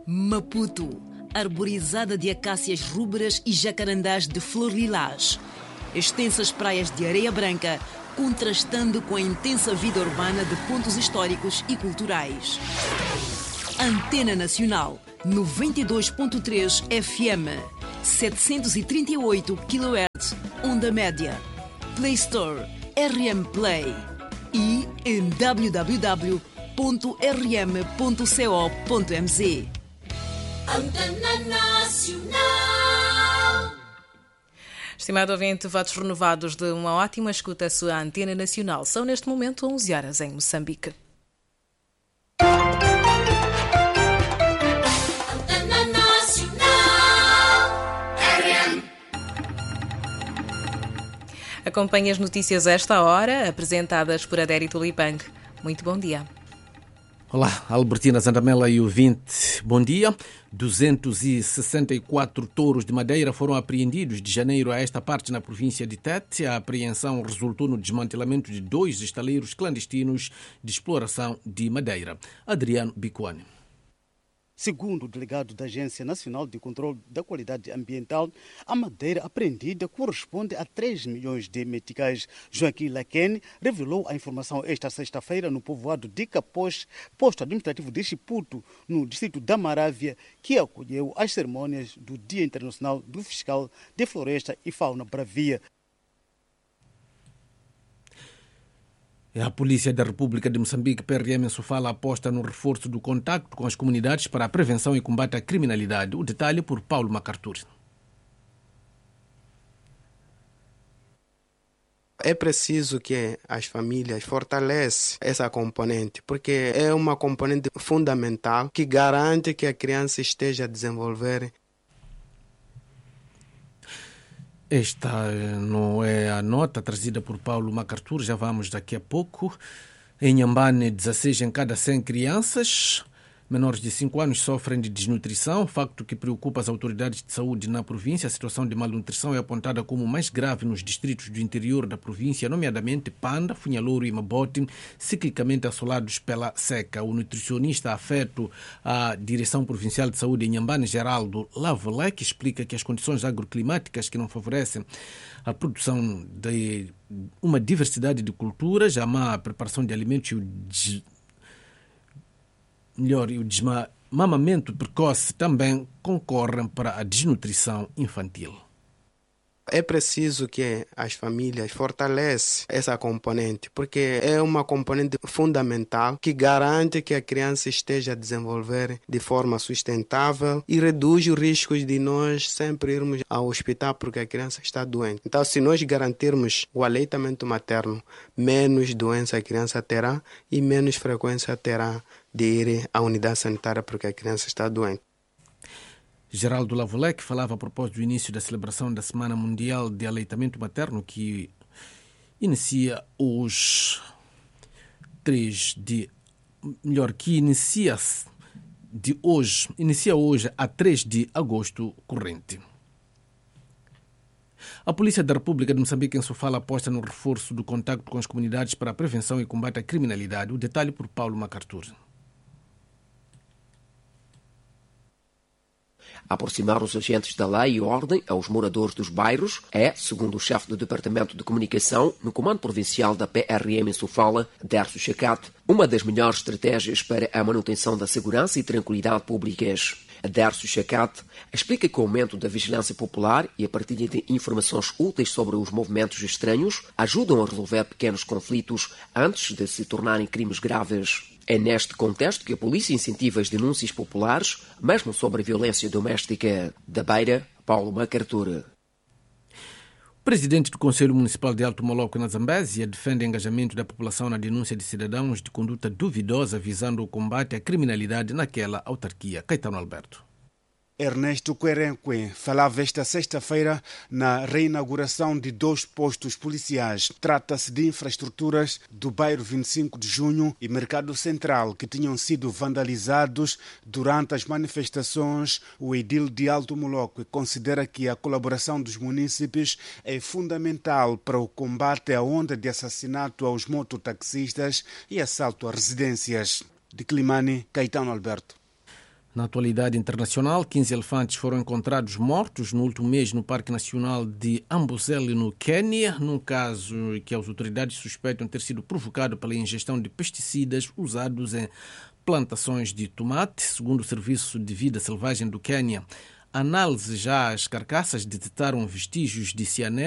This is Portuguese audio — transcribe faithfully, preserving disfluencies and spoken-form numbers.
Maputo, arborizada de acácias rúberas e jacarandás de flor lilás. Extensas praias de areia branca, contrastando com a intensa vida urbana de pontos históricos e culturais. Antena Nacional, noventa e dois ponto três F M, setecentos e trinta e oito quilohertz, onda média. Play Store, R M Play e em w w w ponto r m ponto co ponto m z. Antena Nacional. Estimado ouvinte, votos renovados de uma ótima escuta à sua Antena Nacional. São neste momento onze horas em Moçambique. Antena Nacional. R M. Acompanhe as notícias a esta hora, apresentadas por Adérito Lipang. Muito bom dia. Olá, Albertina Zandamela e ouvinte, bom dia. duzentos e sessenta e quatro touros de madeira foram apreendidos de janeiro a esta parte na província de Tete. A apreensão resultou no desmantelamento de dois estaleiros clandestinos de exploração de madeira. Adriano Bicuani. Segundo o delegado da Agência Nacional de Controlo da Qualidade Ambiental, a madeira apreendida corresponde a três milhões de meticais. Joaquim Laquene revelou a informação esta sexta-feira no povoado de Capós, posto administrativo de Chiputo, no distrito da Marávia, que acolheu as cerimônias do Dia Internacional do Fiscal de Floresta e Fauna Bravia. A Polícia da República de Moçambique, P R M em Sofala, aposta no reforço do contacto com as comunidades para a prevenção e combate à criminalidade. O detalhe por Paulo MacArthur. É preciso que as famílias fortaleçam essa componente, porque é uma componente fundamental que garante que a criança esteja a desenvolver. Esta não é a nota trazida por Paulo MacArthur, já vamos daqui a pouco. Em Nhambane, dezesseis em cada cem crianças menores de cinco anos sofrem de desnutrição, facto que preocupa as autoridades de saúde na província. A situação de malnutrição é apontada como mais grave nos distritos do interior da província, nomeadamente Panda, Funhalouro e Mabote, ciclicamente assolados pela seca. O nutricionista afeto à Direção Provincial de Saúde em Nhambane, Geraldo Lavolec, explica que as condições agroclimáticas que não favorecem a produção de uma diversidade de culturas, a má preparação de alimentos e o des... melhor, e o desmamamento precoce também concorrem para a desnutrição infantil. É preciso que as famílias fortaleçam essa componente, porque é uma componente fundamental que garante que a criança esteja a desenvolver de forma sustentável e reduz os riscos de nós sempre irmos ao hospital porque a criança está doente. Então, se nós garantirmos o aleitamento materno, menos doença a criança terá e menos frequência terá de ir à unidade sanitária porque a criança está doente. Geraldo Lavolec falava a propósito do início da celebração da Semana Mundial de Aleitamento Materno, que inicia hoje, três de... melhor, que inicia de hoje, inicia hoje a três de agosto corrente. A Polícia da República de Moçambique em Sofala aposta no reforço do contacto com as comunidades para a prevenção e combate à criminalidade. O detalhe por Paulo MacArthur. Aproximar os agentes da lei e ordem aos moradores dos bairros é, segundo o chefe do Departamento de Comunicação no Comando Provincial da P R M em Sofala, Dércio Chacate, uma das melhores estratégias para a manutenção da segurança e tranquilidade públicas. Dércio Chacate explica que o aumento da vigilância popular e a partilha de informações úteis sobre os movimentos estranhos ajudam a resolver pequenos conflitos antes de se tornarem crimes graves. É neste contexto que a polícia incentiva as denúncias populares, mesmo sobre a violência doméstica. Da Beira, Paulo MacArthur. O presidente do Conselho Municipal de Alto Moloco, na Zambésia, defende o engajamento da população na denúncia de cidadãos de conduta duvidosa visando o combate à criminalidade naquela autarquia. Caetano Alberto. Ernesto Querenque falava esta sexta-feira na reinauguração de dois postos policiais. Trata-se de infraestruturas do bairro vinte e cinco de junho e Mercado Central que tinham sido vandalizados durante as manifestações. O edil de Alto Moloco considera que a colaboração dos munícipes é fundamental para o combate à onda de assassinato aos mototaxistas e assalto a residências. De Climane, Caetano Alberto. Na atualidade internacional, quinze elefantes foram encontrados mortos no último mês no Parque Nacional de Amboseli, no Quênia, num caso que as autoridades suspeitam ter sido provocado pela ingestão de pesticidas usados em plantações de tomate, segundo o Serviço de Vida Selvagem do Quênia. Análise já as carcaças detectaram vestígios de cianeto